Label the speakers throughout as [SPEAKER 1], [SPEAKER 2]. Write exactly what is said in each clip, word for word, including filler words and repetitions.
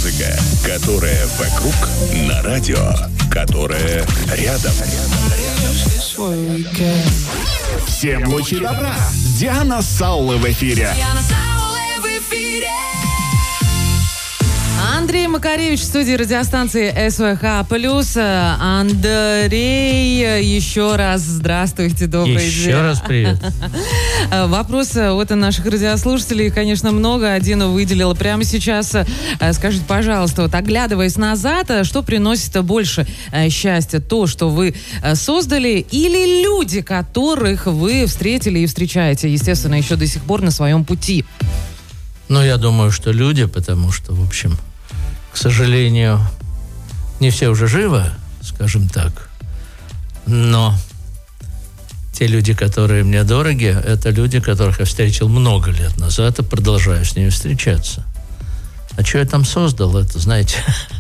[SPEAKER 1] Музыка, которая вокруг, на радио, которая рядом.
[SPEAKER 2] Всем лучи добра. Диана Саула в эфире.
[SPEAKER 3] Андрей Макаревич в студии радиостанции СВХ плюс. Андрей, еще раз здравствуйте, добрый день.
[SPEAKER 4] Еще раз привет.
[SPEAKER 3] Вопрос вот у наших радиослушателей, конечно, много. Один выделил прямо сейчас. Скажите, пожалуйста, вот оглядываясь назад, что приносит больше счастья? То, что вы создали, или люди, которых вы встретили и встречаете, естественно, еще до сих пор на своем пути?
[SPEAKER 4] Ну, я думаю, что люди, потому что, в общем, к сожалению, не все уже живы, скажем так. Но те люди, которые мне дороги, это люди, которых я встретил много лет назад и продолжаю с ними встречаться. А что я там создал, это, знаете...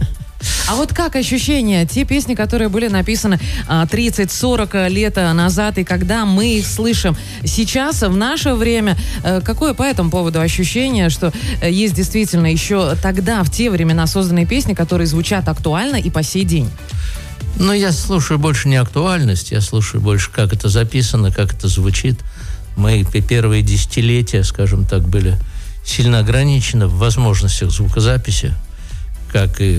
[SPEAKER 3] А вот как ощущения? Те песни, которые были написаны тридцать-сорок лет назад, и когда мы их слышим сейчас, в наше время, какое по этому поводу ощущение, что есть действительно еще тогда, в те времена, созданные песни, которые звучат актуально и по сей день?
[SPEAKER 4] Ну, я слушаю больше не актуальность, я слушаю больше, как это записано, как это звучит. Мои первые десятилетия, скажем так, были сильно ограничены в возможностях звукозаписи, как и...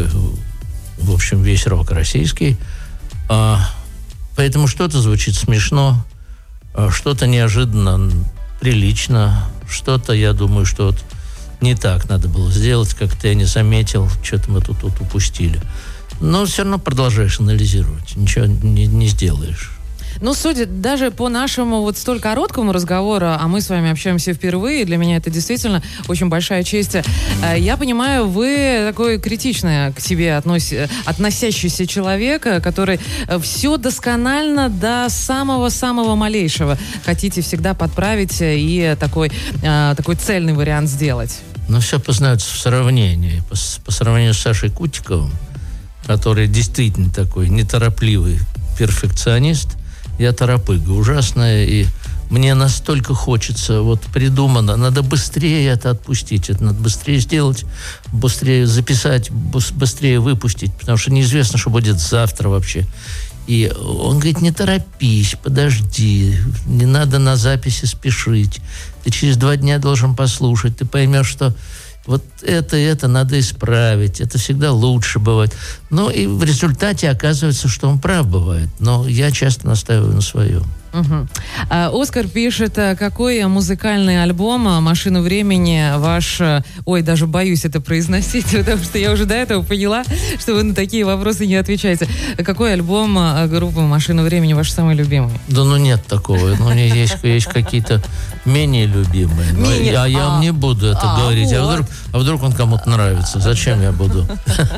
[SPEAKER 4] в общем, весь рок российский. А, поэтому что-то звучит смешно, а, что-то неожиданно прилично, что-то, я думаю, что вот не так надо было сделать, как-то я не заметил, что-то мы тут, тут упустили. Но все равно продолжаешь анализировать, ничего не, не сделаешь.
[SPEAKER 3] Ну, судя даже по нашему вот столь короткому разговору, а мы с вами общаемся впервые, для меня это действительно очень большая честь. Я понимаю, вы такой критичный к себе относи, относящийся человек, который все досконально до самого-самого малейшего хотите всегда подправить и такой, такой цельный вариант сделать.
[SPEAKER 4] Ну, все познается в сравнении. По, по сравнению с Сашей Кутиковым, который действительно такой неторопливый перфекционист, я торопыга ужасная, и мне настолько хочется, вот придумано, надо быстрее это отпустить, это надо быстрее сделать, быстрее записать, быстрее выпустить, потому что неизвестно, что будет завтра вообще. И он говорит, не торопись, подожди, не надо на записи спешить, ты через два дня должен послушать, ты поймешь, что вот это, это надо исправить, это всегда лучше бывает. Ну и в результате оказывается, что он прав бывает. Но я часто настаиваю на своем.
[SPEAKER 3] Угу. А, Оскар пишет, какой музыкальный альбом «Машину времени» ваш... Ой, даже боюсь это произносить, потому что я уже до этого поняла, что вы на такие вопросы не отвечаете. Какой альбом группы «Машину времени» ваш самый любимый?
[SPEAKER 4] Да ну нет такого. Ну, у меня есть, есть какие-то менее любимые. Но
[SPEAKER 3] менее,
[SPEAKER 4] я, я
[SPEAKER 3] а,
[SPEAKER 4] вам не буду это а, говорить. Вот. А, вдруг, а вдруг он кому-то нравится? Зачем я буду?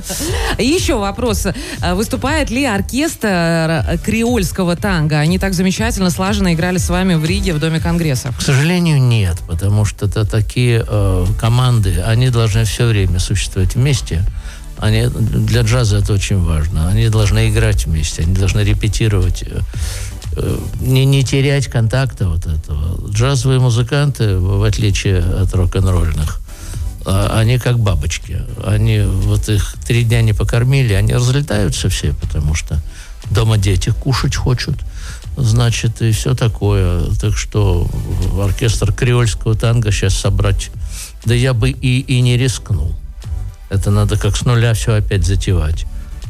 [SPEAKER 3] Еще вопрос. Выступает ли оркестр креольского танго? Они так замечательно слаженно играли с вами в Риге в Доме конгрессов.
[SPEAKER 4] К сожалению, нет, потому что это такие э, команды, они должны все время существовать вместе. Они, для джаза это очень важно. Они должны играть вместе, они должны репетировать, э, э, не, не терять контакта вот этого. Джазовые музыканты, в отличие от рок-н-ролльных, э, они как бабочки. Они вот их три дня не покормили, они разлетаются все, потому что дома дети кушать хочут. Значит, и все такое. Так что оркестр креольского танго сейчас собрать, да я бы и, и не рискнул. Это надо как с нуля все опять затевать.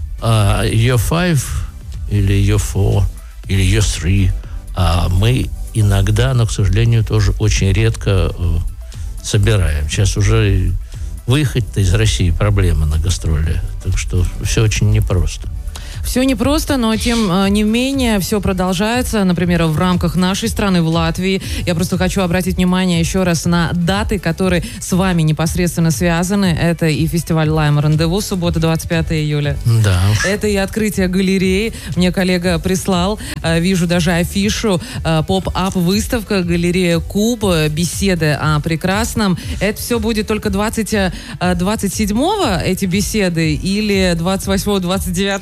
[SPEAKER 4] А ю пять или ю четыре или ю три а мы иногда, но, к сожалению, тоже очень редко э, собираем. Сейчас уже выехать-то из России проблема на гастроли. Так что все очень непросто.
[SPEAKER 3] Все непросто, но тем не менее все продолжается, например, в рамках нашей страны, в Латвии. Я просто хочу обратить внимание еще раз на даты, которые с вами непосредственно связаны. Это и фестиваль Лайм Рандеву, суббота, двадцать пятого июля.
[SPEAKER 4] Да.
[SPEAKER 3] Это и открытие галереи. Мне коллега прислал, вижу даже афишу, поп-ап выставка, галерея Куб, беседы о прекрасном. Это все будет только двадцать, двадцать седьмого, эти беседы, или двадцать восьмого, двадцать девятого тоже?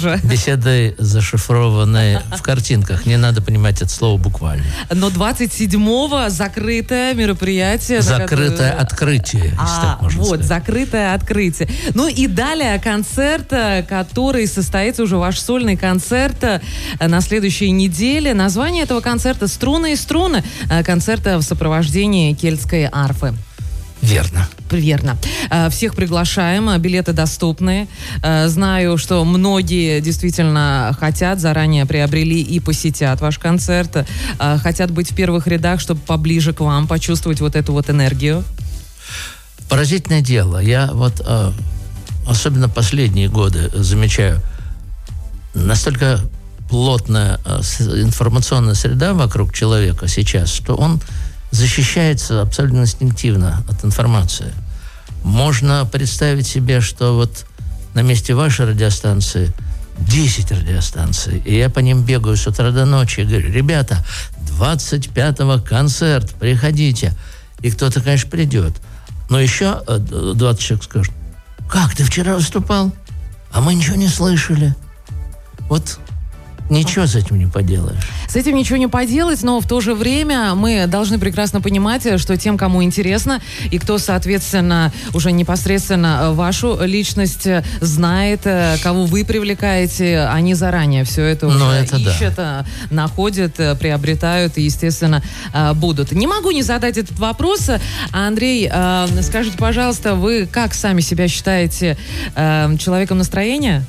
[SPEAKER 3] тоже.
[SPEAKER 4] Беседы, зашифрованные в картинках. Не надо понимать это слово буквально.
[SPEAKER 3] Но двадцать седьмого закрытое мероприятие.
[SPEAKER 4] Закрытое которое... открытие, если
[SPEAKER 3] а,
[SPEAKER 4] так можно
[SPEAKER 3] вот,
[SPEAKER 4] сказать.
[SPEAKER 3] закрытое открытие. Ну и далее концерт, который состоится, уже ваш сольный концерт на следующей неделе. Название этого концерта «Струны и струны». Концерта в сопровождении кельтской арфы.
[SPEAKER 4] Верно.
[SPEAKER 3] Верно. Всех приглашаем, билеты доступны. Знаю, что многие действительно хотят, заранее приобрели и посетят ваш концерт. Хотят быть в первых рядах, чтобы поближе к вам почувствовать вот эту вот энергию.
[SPEAKER 4] Поразительное дело. Я вот, особенно последние годы, замечаю, настолько плотная информационная среда вокруг человека сейчас, что он защищается абсолютно инстинктивно от информации. Можно представить себе, что вот на месте вашей радиостанции десять радиостанций, и я по ним бегаю с утра до ночи и говорю: ребята, двадцать пятого концерт, приходите. И кто-то, конечно, придет. Но еще двадцать человек скажут: как, ты вчера выступал? А мы ничего не слышали. Вот ничего с этим не поделаешь.
[SPEAKER 3] С этим ничего не поделать, но в то же время мы должны прекрасно понимать, что тем, кому интересно, и кто, соответственно, уже непосредственно вашу личность знает, кого вы привлекаете, они заранее все это уже
[SPEAKER 4] это
[SPEAKER 3] ищут,
[SPEAKER 4] да.
[SPEAKER 3] находят, приобретают и, естественно, будут. Не могу не задать этот вопрос. Андрей, скажите, пожалуйста, вы как сами себя считаете человеком настроения?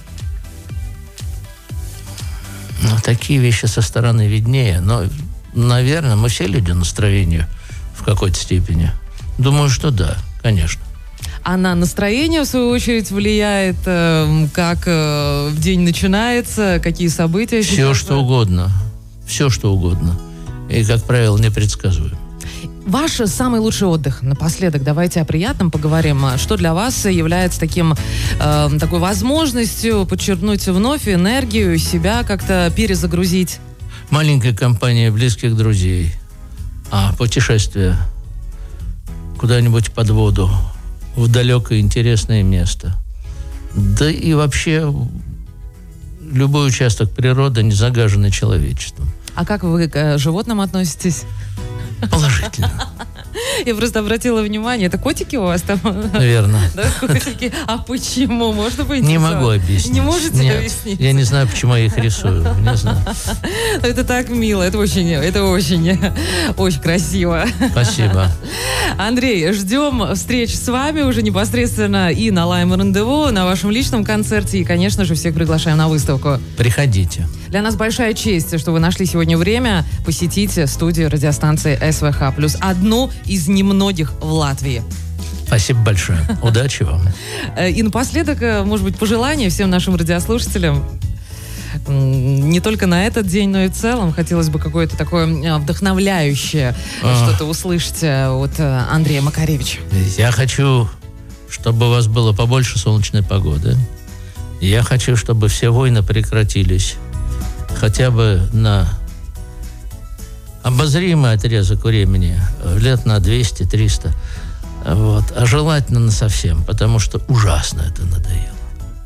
[SPEAKER 4] Ну, такие вещи со стороны виднее. Но, наверное, мы все люди настроения в какой-то степени. Думаю, что да, конечно.
[SPEAKER 3] А на настроение, в свою очередь, влияет, э, как э, день начинается, какие события?
[SPEAKER 4] Все,
[SPEAKER 3] сейчас...
[SPEAKER 4] что угодно. Все, что угодно. И, как правило, непредсказуемо.
[SPEAKER 3] Ваш самый лучший отдых. Напоследок давайте о приятном поговорим. Что для вас является таким, э, такой возможностью подчеркнуть вновь энергию, себя как-то перезагрузить?
[SPEAKER 4] Маленькая компания близких друзей. А путешествие куда-нибудь под воду, в далекое интересное место. Да и вообще любой участок природы, не загаженный человечеством.
[SPEAKER 3] А как вы к животным относитесь?
[SPEAKER 4] Положительно.
[SPEAKER 3] Я просто обратила внимание, это котики у вас там?
[SPEAKER 4] Верно.
[SPEAKER 3] Да, котики. А почему? Можно поинтересоваться?
[SPEAKER 4] Не могу объяснить.
[SPEAKER 3] Не можете
[SPEAKER 4] Нет,
[SPEAKER 3] объяснить?
[SPEAKER 4] Я не знаю, почему я их рисую. Не знаю.
[SPEAKER 3] Это так мило, это очень, это очень, очень красиво.
[SPEAKER 4] Спасибо.
[SPEAKER 3] Андрей, ждем встреч с вами уже непосредственно и на Лайм Рандеву, на вашем личном концерте, и, конечно же, всех приглашаем на выставку.
[SPEAKER 4] Приходите.
[SPEAKER 3] Для нас большая честь, что вы нашли сегодня время посетить студию радиостанции СВХ плюс, одну из немногих в Латвии.
[SPEAKER 4] Спасибо большое. Удачи вам.
[SPEAKER 3] И напоследок, может быть, пожелание всем нашим радиослушателям. Не только на этот день, но и в целом. Хотелось бы какое-то такое вдохновляющее а. что-то услышать от Андрея Макаревича.
[SPEAKER 4] Я хочу, чтобы у вас было побольше солнечной погоды. Я хочу, чтобы все войны прекратились. Хотя бы на обозримый отрезок времени, лет на двести-триста. Вот. А желательно на совсем, потому что ужасно это надоело.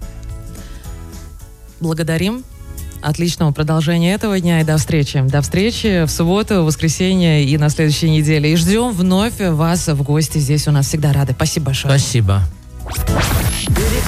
[SPEAKER 3] Благодарим. Отличного продолжения этого дня и до встречи. До встречи в субботу, в воскресенье и на следующей неделе. И ждем вновь вас в гости. Здесь у нас всегда рады. Спасибо большое.
[SPEAKER 4] Спасибо.